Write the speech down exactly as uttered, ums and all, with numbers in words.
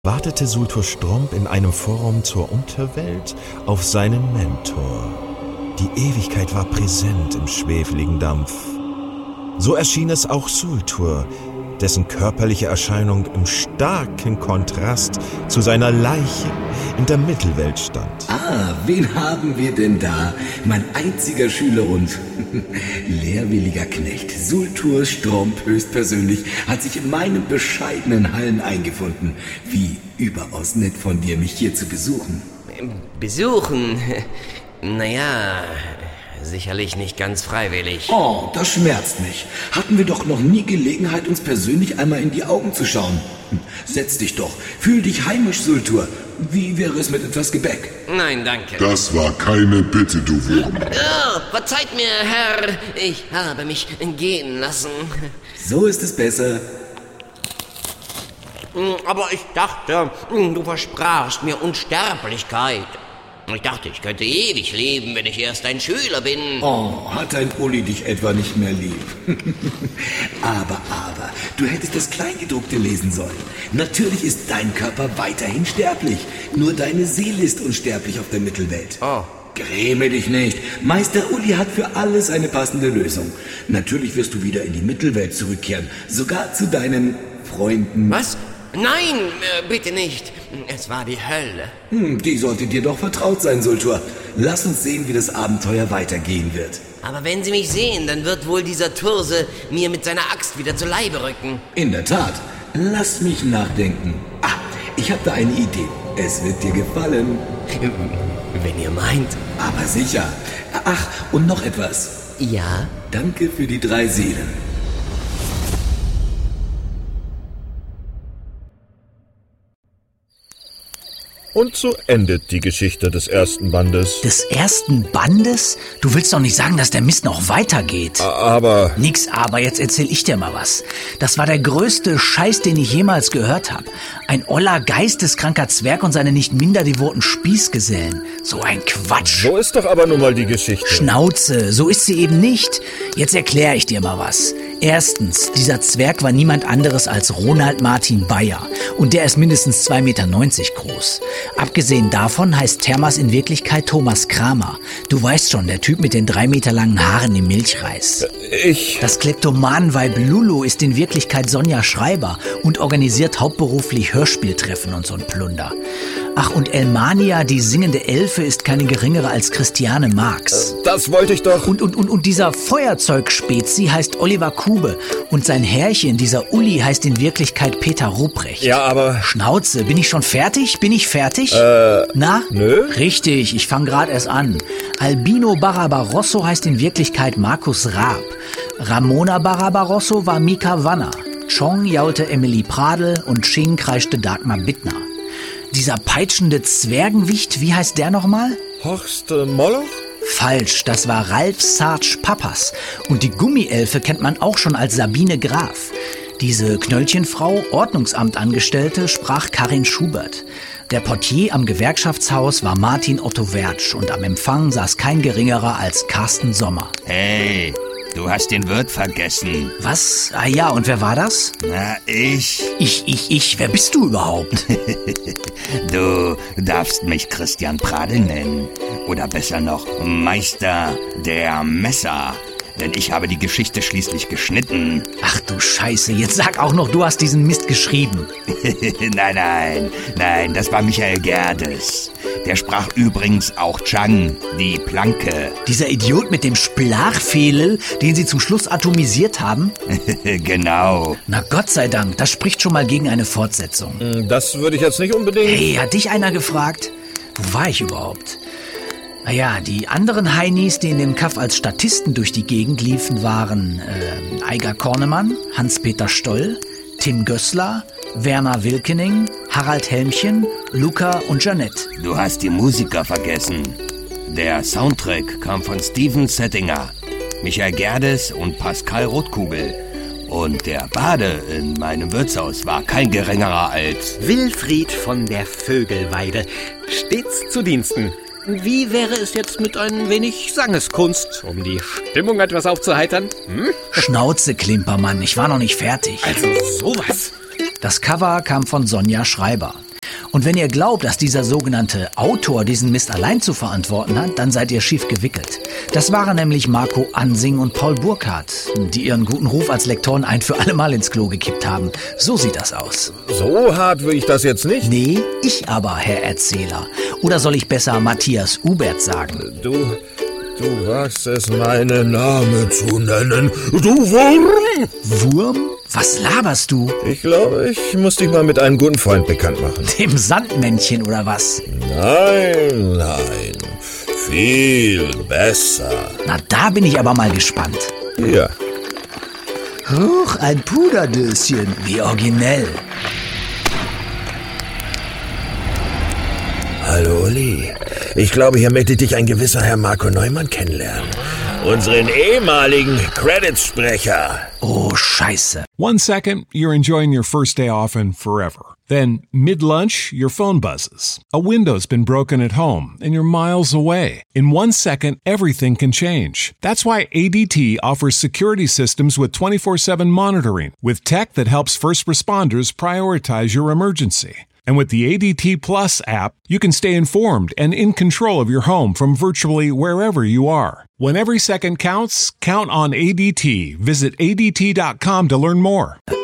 wartete Sultor Stromp in einem Vorraum zur Unterwelt auf seinen Mentor. Die Ewigkeit war präsent im schwefeligen Dampf. So erschien es auch Sultor, dessen körperliche Erscheinung im starken Kontrast zu seiner Leiche in der Mittelwelt stand. Ah, wen haben wir denn da? Mein einziger Schüler und lehrwilliger Knecht, Sultor Stromp höchstpersönlich, hat sich in meinen bescheidenen Hallen eingefunden. Wie überaus nett von dir, mich hier zu besuchen. Besuchen? Naja, sicherlich nicht ganz freiwillig. Oh, das schmerzt mich. Hatten wir doch noch nie Gelegenheit, uns persönlich einmal in die Augen zu schauen. Setz dich doch. Fühl dich heimisch, Sultor. Wie wäre es mit etwas Gebäck? Nein, danke. Das war keine Bitte, du Wurm. Oh, verzeiht mir, Herr. Ich habe mich gehen lassen. So ist es besser. Aber ich dachte, du versprachst mir Unsterblichkeit. Ich dachte, ich könnte ewig leben, wenn ich erst ein Schüler bin. Oh, hat dein Uli dich etwa nicht mehr lieb? aber, aber, du hättest das Kleingedruckte lesen sollen. Natürlich ist dein Körper weiterhin sterblich. Nur deine Seele ist unsterblich auf der Mittelwelt. Oh. Gräme dich nicht. Meister Uli hat für alles eine passende Lösung. Natürlich wirst du wieder in die Mittelwelt zurückkehren. Sogar zu deinen Freunden. Was? Nein, äh, bitte nicht. Es war die Hölle. Hm, die sollte dir doch vertraut sein, Sultor. Lass uns sehen, wie das Abenteuer weitergehen wird. Aber wenn Sie mich sehen, dann wird wohl dieser Turse mir mit seiner Axt wieder zu Leibe rücken. In der Tat. Lass mich nachdenken. Ah, ich habe da eine Idee. Es wird dir gefallen. Wenn ihr meint. Aber sicher. Ach, und noch etwas. Ja? Danke für die drei Seelen. Und so endet die Geschichte des ersten Bandes. Des ersten Bandes? Du willst doch nicht sagen, dass der Mist noch weitergeht. Aber... Nix aber, jetzt erzähl ich dir mal was. Das war der größte Scheiß, den ich jemals gehört habe. Ein oller, geisteskranker Zwerg und seine nicht minder devoten Spießgesellen. So ein Quatsch. So ist doch aber nun mal die Geschichte. Schnauze, so ist sie eben nicht. Jetzt erkläre ich dir mal was. Erstens, dieser Zwerg war niemand anderes als Ronald Martin Bayer. Und der ist mindestens zwei Meter neunzig groß. Abgesehen davon heißt Thermas in Wirklichkeit Thomas Kramer. Du weißt schon, der Typ mit den drei Meter langen Haaren im Milchreis. Ich... Das Kleptomanenweib Lulu ist in Wirklichkeit Sonja Schreiber und organisiert hauptberuflich Hörspieltreffen und so ein Plunder. Ach, und Elmania, die singende Elfe, ist keine geringere als Christiane Marx. Das wollte ich doch... Und, und, und, und dieser Feuerzeugspezi heißt Oliver Kube. Und sein Herrchen, dieser Uli, heißt in Wirklichkeit Peter Ruprecht. Ja, aber... Schnauze, bin ich schon fertig? Bin ich fertig? Äh... Na? Nö? Richtig, ich fange gerade erst an. Albino Barbarosso heißt in Wirklichkeit Markus Raab. Ramona Barbarosso war Mika Wanner. Chong jaulte Emily Pradel und Ching kreischte Dagmar Bittner. Dieser peitschende Zwergenwicht, wie heißt der nochmal? Horst äh, Moloch? Falsch, das war Ralf Sarge Pappas. Und die Gummielfe kennt man auch schon als Sabine Graf. Diese Knöllchenfrau, Ordnungsamtangestellte, sprach Karin Schubert. Der Portier am Gewerkschaftshaus war Martin Otto Wertsch und am Empfang saß kein geringerer als Carsten Sommer. Hey, du hast den Wirt vergessen. Was? Ah ja, und wer war das? Na, ich. Ich, ich, ich, wer bist du überhaupt? Du darfst mich Christian Pradel nennen. Oder besser noch Meister der Messer. Denn ich habe die Geschichte schließlich geschnitten. Ach du Scheiße, jetzt sag auch noch, du hast diesen Mist geschrieben. Nein, nein, nein, das war Michael Gerdes. Der sprach übrigens auch Chang, die Planke. Dieser Idiot mit dem Splachfehlel, den sie zum Schluss atomisiert haben? Genau. Na Gott sei Dank, das spricht schon mal gegen eine Fortsetzung. Das würde ich jetzt nicht unbedingt... Hey, hat dich einer gefragt? Wo war ich überhaupt? Naja, die anderen Heinis, die in dem Kaff als Statisten durch die Gegend liefen, waren äh, Eiger Kornemann, Hans-Peter Stoll, Tim Gößler, Werner Wilkening, Harald Helmchen, Luca und Jeanette. Du hast die Musiker vergessen. Der Soundtrack kam von Steven Settinger, Michael Gerdes und Pascal Rotkugel. Und der Bade in meinem Wirtshaus war kein geringerer als... Wilfried von der Vögelweide, stets zu Diensten. Wie wäre es jetzt mit ein wenig Sangeskunst, um die Stimmung etwas aufzuheitern? Hm? Schnauze, Klimpermann, ich war noch nicht fertig. Also sowas. Das Cover kam von Sonja Schreiber. Und wenn ihr glaubt, dass dieser sogenannte Autor diesen Mist allein zu verantworten hat, dann seid ihr schief gewickelt. Das waren nämlich Marco Ansing und Paul Burkhardt, die ihren guten Ruf als Lektoren ein für alle Mal ins Klo gekippt haben. So sieht das aus. So hart will ich das jetzt nicht. Nee, ich aber, Herr Erzähler. Oder soll ich besser Matthias Ubert sagen? Du, du wagst es, meinen Namen zu nennen. Du Wurm! Wurm? Was laberst du? Ich glaube, ich muss dich mal mit einem guten Freund bekannt machen. Dem Sandmännchen oder was? Nein, nein. Viel besser. Na, da bin ich aber mal gespannt. Hier. Huch, ein Puderdöschen. Wie originell. Hallo, Uli. Ich glaube, hier möchte dich ein gewisser Herr Marco Neumann kennenlernen. Unseren ehemaligen Credits-Sprecher. Oh, scheiße. One second, you're enjoying your first day off and forever. Then, mid-lunch, your phone buzzes. A window's been broken at home, and you're miles away. In one second, everything can change. That's why A D T offers security systems with twenty-four seven monitoring, with tech that helps first responders prioritize your emergency. And with the A D T Plus app, you can stay informed and in control of your home from virtually wherever you are. When every second counts, count on A D T. Visit A D T dot com to learn more.